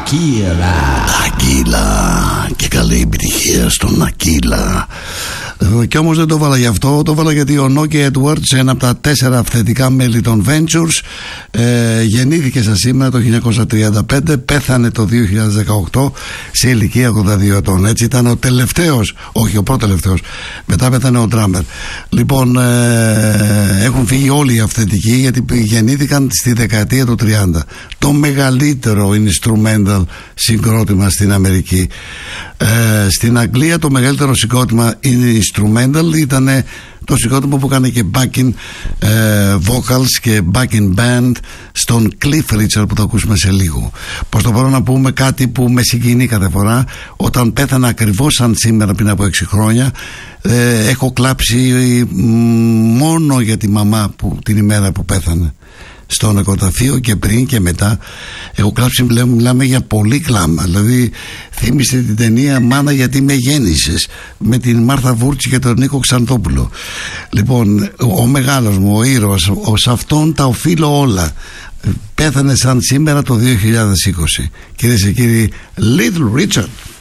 Ακύλα. Και καλή επιτυχία στον Ακύλα. Και όμως δεν το βάλα γι' αυτό, το βάλα γιατί ο Νόκι Edwards, ένα από τα 4 αυθεντικά μέλη των Ventures, γεννήθηκε στα σήμερα το 1935, πέθανε το 2018 σε ηλικία 82 ετών. Έτσι ήταν ο τελευταίος, όχι ο πρώτο τελευταίος, μετά πέθανε ο drummer. Λοιπόν, έχουν φύγει όλοι οι αυθεντικοί γιατί γεννήθηκαν στη δεκαετία του 30. Το μεγαλύτερο instrumental συγκρότημα στην Αμερική. Στην Αγγλία το μεγαλύτερο συγκρότημα instrumental ήταν το συγκρότημα που έκανε και backing vocals και backing band στον Cliff Richard που θα ακούσουμε σε λίγο. Πως το μπορώ να πούμε κάτι που με συγκινεί κάθε φορά. Όταν πέθανα ακριβώς σαν σήμερα πριν από 6 χρόνια, έχω κλάψει μόνο για τη μαμά την ημέρα που πέθανε στο νεκροταφείο, και πριν και μετά έχω κλάψει. Μιλάμε για πολύ κλάμα. Δηλαδή θύμισε την ταινία «Μάνα γιατί με γέννησες» με την Μάρθα Βούρτση και τον Νίκο Ξανθόπουλο. Λοιπόν, ο μεγάλος μου, ο ήρωας, σε αυτόν τα οφείλω όλα. Πέθανε σαν σήμερα το 2020. Κυρίες και κύριοι, Little Richard.